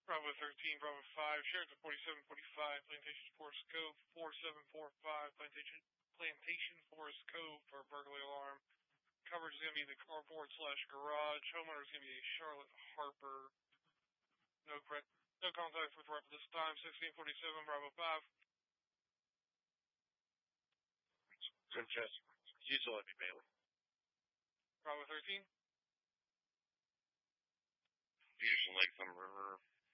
Bravo 13, Bravo 5, Sheraton 4745, Plantation Forest Cove 4745, Plantation Forest Cove for burglary alarm. Coverage is going to be the carport/garage. Homeowner is going to be Charlotte Harper. No contact with rep at this time. 1647, Bravo 5. Winchester. Cecil Levy Bailey. Bravo 13. Peterson Lake Thumb River.